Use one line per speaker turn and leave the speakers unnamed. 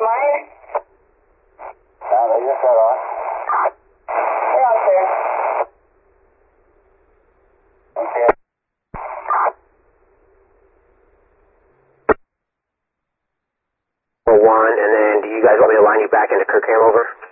mine?
They just got on.
They're out there.
Okay.
One, and then do you guys want me to line you back into Kirkham over?